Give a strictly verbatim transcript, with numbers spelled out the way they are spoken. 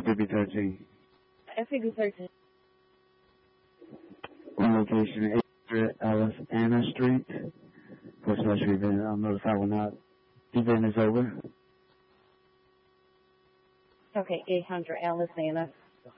figure thirteen. At figure thirteen. On location eight hundred Alice Anna Street. For special event, I'm notified when that event is over. Okay, eight hundred Alice Anna.